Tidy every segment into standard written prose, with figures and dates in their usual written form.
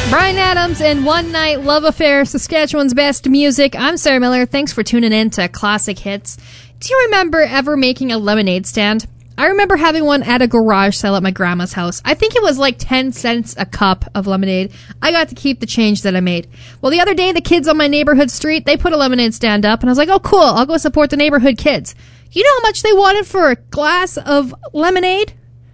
Bryan Adams and One Night Love Affair, Saskatchewan's best music. I'm Sarah Miller. Thanks for tuning in to Classic Hits. Do you remember ever making a lemonade stand? I remember having one at a garage sale at my grandma's house. I think it was like 10 cents a cup of lemonade. I got to keep the change that I made. Well, the other day, the kids on my neighborhood street, they put a lemonade stand up, and I was like, oh, cool, I'll go support the neighborhood kids. You know how much they wanted for a glass of lemonade?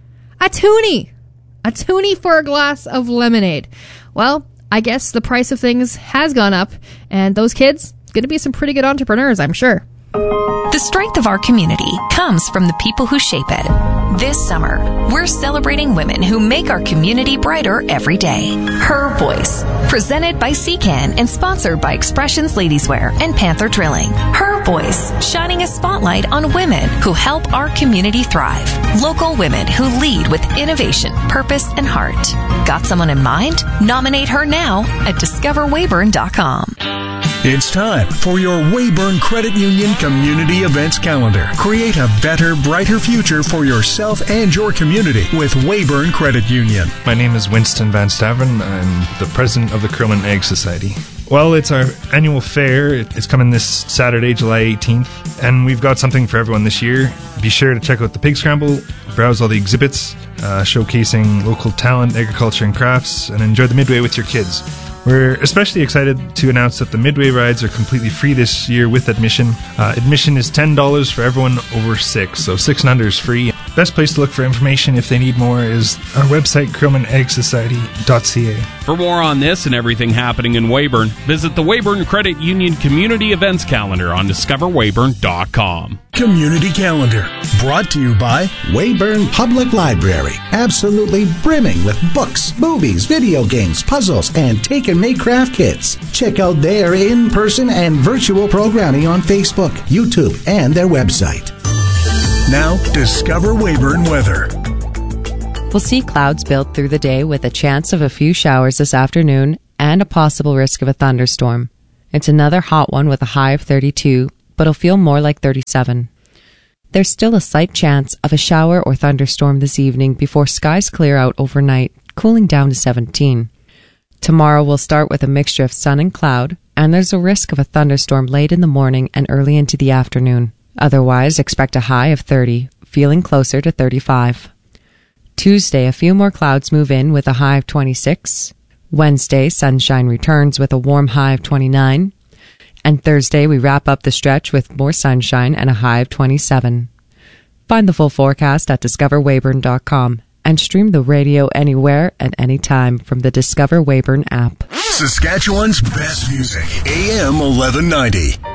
A toonie. A toonie for a glass of lemonade. Well, I guess the price of things has gone up, and those kids, going to be some pretty good entrepreneurs, I'm sure. The strength of our community comes from the people who shape it. This summer, we're celebrating women who make our community brighter every day. Her Voice, presented by CCAN and sponsored by Expressions Ladieswear and Panther Drilling. Her Voice, shining a spotlight on women who help our community thrive. Local women who lead with innovation, purpose, and heart. Got someone in mind? Nominate her now at discoverweyburn.com. It's time for your Weyburn Credit Union Community Events Calendar. Create a better, brighter future for yourself and your community with Weyburn Credit Union. My name is Winston Van Staveren. I'm the president of the Krillman Egg Society. Well, it's our annual fair. It's coming this Saturday, July 18th, and we've got something for everyone this year. Be sure to check out the Pig Scramble, browse all the exhibits, showcasing local talent, agriculture, and crafts, and enjoy the Midway with your kids. We're especially excited to announce that the Midway rides are completely free this year with admission. Admission is $10 for everyone over 6, so 6 and under is free. Best place to look for information if they need more is our website, KrillmanEggSociety.ca. For more on this and everything happening in Weyburn, visit the Weyburn Credit Union Community Events Calendar on DiscoverWeyburn.com. Community Calendar, brought to you by Weyburn Public Library, absolutely brimming with books, movies, video games, puzzles, and take-and-make craft kits. Check out their in-person and virtual programming on Facebook, YouTube, and their website. Now, Discover Weyburn weather. We'll see clouds build through the day with a chance of a few showers this afternoon and a possible risk of a thunderstorm. It's another hot one with a high of 32, but it'll feel more like 37. There's still a slight chance of a shower or thunderstorm this evening before skies clear out overnight, cooling down to 17. Tomorrow we'll start with a mixture of sun and cloud, and there's a risk of a thunderstorm late in the morning and early into the afternoon. Otherwise, expect a high of 30, feeling closer to 35. Tuesday, a few more clouds move in with a high of 26. Wednesday, sunshine returns with a warm high of 29. And Thursday, we wrap up the stretch with more sunshine and a high of 27. Find the full forecast at discoverweyburn.com and stream the radio anywhere and anytime from the Discover Weyburn app. Saskatchewan's best music, AM 1190.